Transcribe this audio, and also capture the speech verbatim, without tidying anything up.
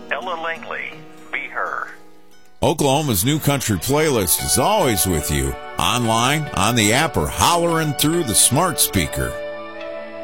Ella Langley, Be Her. Oklahoma's New Country Playlist is always with you, online, on the app, or hollering through the smart speaker.